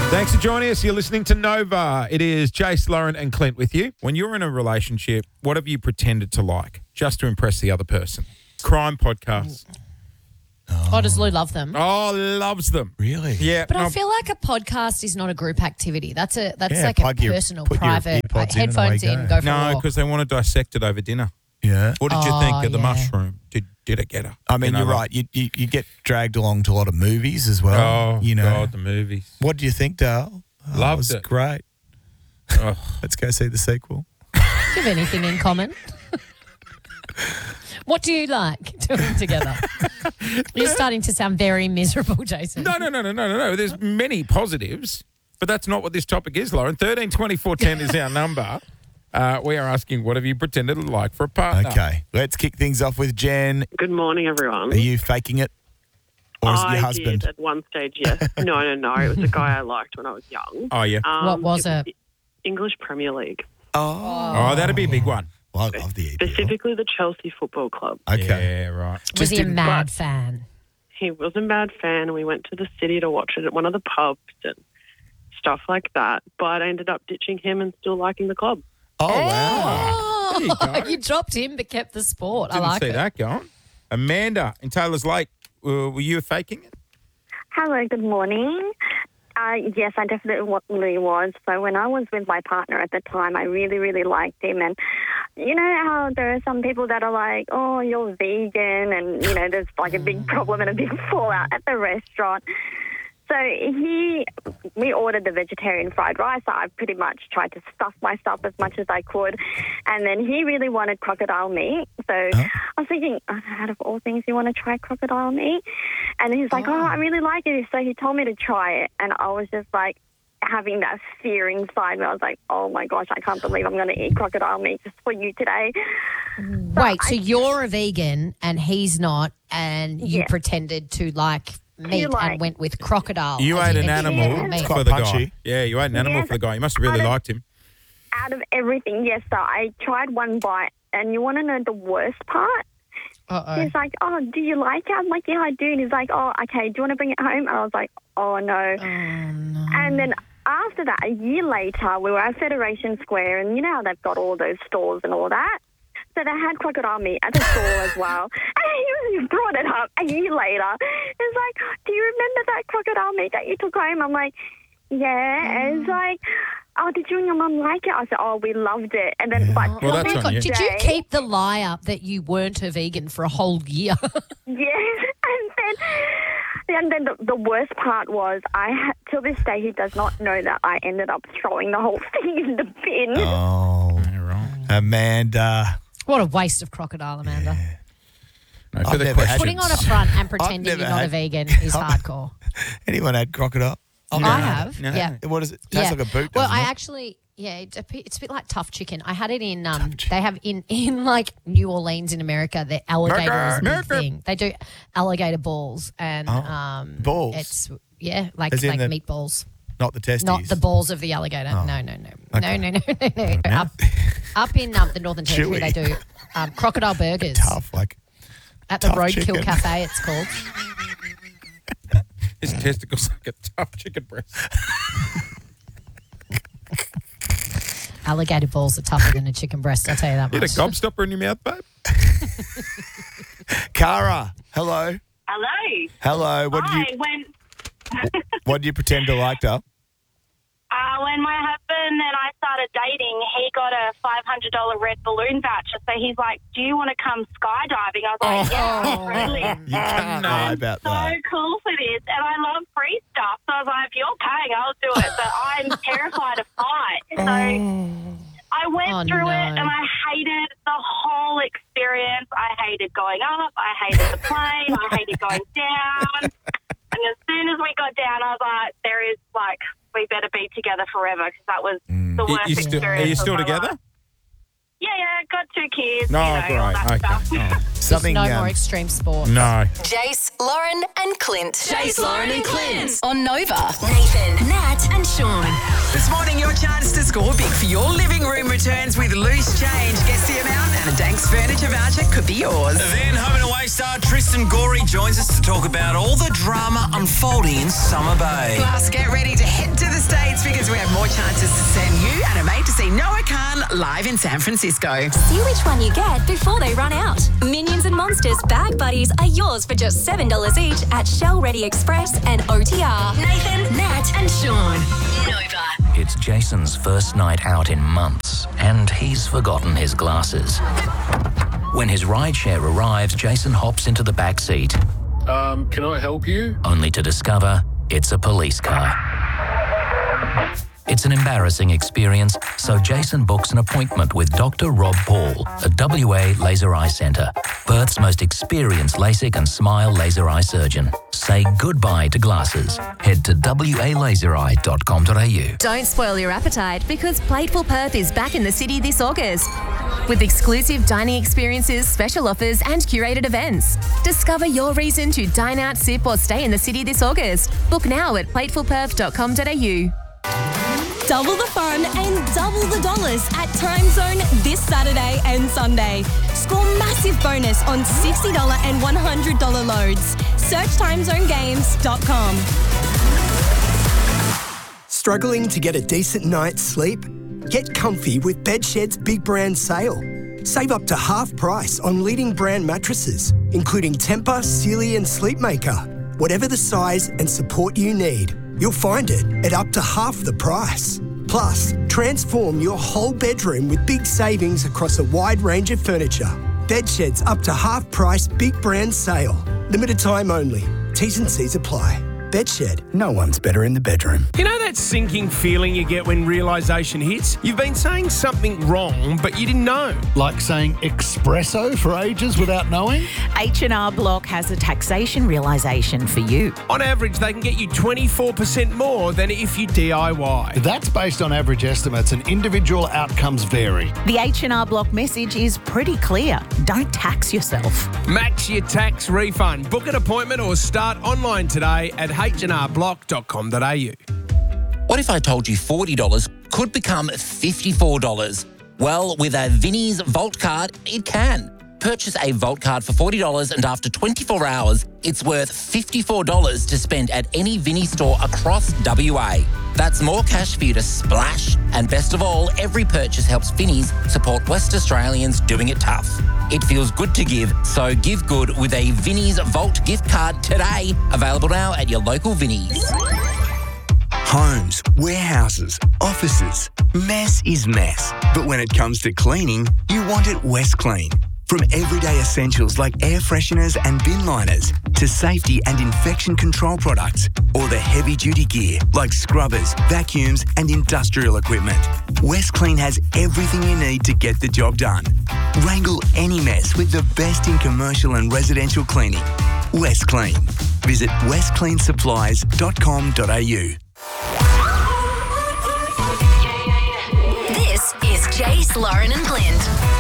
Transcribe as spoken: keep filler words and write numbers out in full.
Thanks for joining us. You're listening to Nova. It is Jace, Lauren and Clint with you. When you're in a relationship, what have you pretended to like just to impress the other person? Crime podcasts. Oh, does Lou love them? Oh, loves them. Really? Yeah. But no, I feel like a podcast is not a group activity. That's a that's Yeah, like a plug your- personal, put your private, earpods like, in and away headphones you in, go. go for a no, walk. because they want to dissect it over dinner. Yeah. What did you Oh, think of the yeah. mushroom? Did did it get her? I mean, You know, you're like- right. You, you you get dragged along to a lot of movies as well. Oh, you know. God, the movies. What do you think, Dale? Oh, Loved it was it. great. Oh. Let's go see the sequel. Do you have anything in common? What do you like doing together? You're starting to sound very miserable, Jason. No, no, no, no, no, no, no. There's many positives, but that's not what this topic is, Lauren. thirteen twenty-four ten is our number. Uh, we are asking, what have you pretended to like for a partner? Okay, let's kick things off with Jen. Good morning, everyone. Are you faking it? Or is it I your husband? did at one stage, yes. No, no, no. It was a guy I liked when I was young. Oh, yeah. Um, What was it? the English Premier League, Oh. Oh, that'd be a big one. Well, I love the E P L. specifically the Chelsea Football Club. Okay. Yeah, right. Was Just he a didn't- mad fan? He was a mad fan. We went to the city to watch it at one of the pubs and stuff like that. But I ended up ditching him and still liking the club. Oh, wow. Oh, There you go. you dropped him but kept the sport. Didn't I like see it. that going. Amanda in Taylor's Lake, uh, were you faking it? Hello, good morning. Uh, yes, I definitely was. So when I was with my partner at the time, I really, really liked him. And you know how there are some people that are like, oh, you're vegan, and, you know, there's like a big problem and a big fallout at the restaurant. So he, we ordered the vegetarian fried rice. I pretty much tried to stuff myself as much as I could. And then he really wanted crocodile meat. So Huh? I was thinking, oh, out of all things, you want to try crocodile meat? And he's like, oh, I really like it. So he told me to try it. And I was just like having that fear inside me. I was like, oh, my gosh, I can't believe I'm going to eat crocodile meat just for you today. Wait, so you're a vegan and he's not, and you Yeah. pretended to like meat like- and went with crocodile. You as ate in an a animal chicken meat. for Quite the punchy. guy. Yeah, you ate an animal Yes. for the guy. You must have really I don't- liked him. Out of everything, yes, so I tried one bite. And you want to know the worst part? Uh-oh. He's like, oh, do you like it? I'm like, yeah, I do. And he's like, oh, okay, do you want to bring it home? And I was like, oh, no. Oh, no. And then after that, a year later, we were at Federation Square, and you know how they've got all those stores and all that? So they had crocodile meat at the store as well. And he brought it up a year later. He's like, do you remember that crocodile meat that you took home? I'm like, yeah. And it's like, oh, did you and your mum like it? I said, oh, we loved it. And then, but Well, till that's this on you. Did you day- keep the lie up that you weren't a vegan for a whole year? Yes, and then, and then the, the worst part was, I had, till this day, he does not know that I ended up throwing the whole thing in the bin. Oh, Yeah, right. Amanda. What a waste of crocodile, Amanda. No, I've for the never had questions. Putting on a front and pretending never you're not a had- vegan is I've- hardcore. Anyone had crocodile? I've I never had have, No. yeah. it. What is it? Tastes yeah. like a boot, Well, doesn't I it? actually, yeah, it's a, bit, it's a bit like tough chicken. I had it in, um, they have in, in like New Orleans in America, the alligator is a big America. thing. They do alligator balls and, Oh, um, balls? It's, yeah, like, As in like the- meatballs. Not the testes. Not the balls of the alligator. Oh. No, no, no. Okay. No, no, no, no, no. Up, up in um, the Northern Territory, Chewy. they do um, crocodile burgers. Tough, like At the tough Roadkill chicken. Cafe, it's called. His testicles like a tough chicken breast. Alligator balls are tougher than a chicken breast, I'll tell you that You had a much. gobstopper in your mouth, babe? Cara. Hello. Hello. Hello. What did Hi. you When What did you pretend to like, Dale? uh, when my husband and I started dating, he got a five hundred dollars red balloon voucher. So he's like, "Do you want to come skydiving?" I was like, "Yeah, absolutely." You can't lie about So that. cool for this, and I love free stuff. So I was like, "If you're paying, I'll do it." But I'm terrified of heights, so I went Oh, through no. it, and I hated the whole experience. I hated going up. I hated the plane. I hated going down. And as soon as we got down, I was like, "There is like, we better be together forever," because that was the You- worst you still, experience. are you of still my together? life. Yeah, yeah, got two kids. No, you know, all great. that Okay. stuff. Oh. Something. no um, more extreme sport. No. Jace, Lauren, and Clint. Jace, Lauren, and Clint. On Nova. Nathan, Nat, and Sean. This morning, your chance to score big for your living room returns with loose change. Guess the amount, and a Danks Furniture voucher could be yours. Then home and away star Tristan Gorey joins us to talk about all the drama unfolding in Summer Bay. Plus, get ready to head to the chances to send you and a mate to see Noah Khan live in San Francisco. See which one you get before they run out. Minions and Monsters Bag Buddies are yours for just seven dollars each at Shell Ready Express and O T R. Nathan, Nat and Sean. Nova. It's Jason's first night out in months, and he's forgotten his glasses. When his rideshare arrives, Jason hops into the back seat. Um, can I help you? Only to discover it's a police car. It's an embarrassing experience, so Jason books an appointment with Doctor Rob Paul at W A Laser Eye Centre, Perth's most experienced LASIK and SMILE laser eye surgeon. Say goodbye to glasses. Head to w a laser eye dot com dot a u. Don't spoil your appetite because Plateful Perth is back in the city this August with exclusive dining experiences, special offers and curated events. Discover your reason to dine out, sip or stay in the city this August. Book now at plateful perth dot com dot a u. Double the fun and double the dollars at Time Zone this Saturday and Sunday. Score massive bonus on sixty dollars and one hundred dollars loads. Search time zone games dot com. Struggling to get a decent night's sleep? Get comfy with Bedshed's Big Brand Sale. Save up to half price on leading brand mattresses, including Tempur, Sealy and Sleepmaker. Whatever the size and support you need, you'll find it at up to half the price. Plus, transform your whole bedroom with big savings across a wide range of furniture. Bedshed's up to half price Big Brand Sale. Limited time only. T's and C's apply. Bedshed, no one's better in the bedroom. You know that sinking feeling you get when realisation hits? You've been saying something wrong, but you didn't know. Like saying espresso for ages without knowing? H and R Block has a taxation realisation for you. On average, they can get you twenty-four percent more than if you D I Y. That's based on average estimates and individual outcomes vary. The H and R Block message is pretty clear. Don't tax yourself. Max your tax refund. Book an appointment or start online today at h and r block dot com dot a u. What if I told you forty dollars could become fifty-four dollars? Well, with a Vinnie's Vault card, it can. Purchase a Vault card for forty dollars and after twenty-four hours, it's worth fifty-four dollars to spend at any Vinnie store across W A. That's more cash for you to splash. And best of all, every purchase helps Vinnie's support West Australians doing it tough. It feels good to give, so give good with a Vinnie's Vault gift card today. Available now at your local Vinnie's. Homes, warehouses, offices. Mess is mess. But when it comes to cleaning, you want it West Clean. From everyday essentials like air fresheners and bin liners to safety and infection control products, or the heavy-duty gear like scrubbers, vacuums and industrial equipment, West Clean has everything you need to get the job done. Wrangle any mess with the best in commercial and residential cleaning. West Clean. Visit west clean supplies dot com dot a u. This is Jace, Lauren and Clint.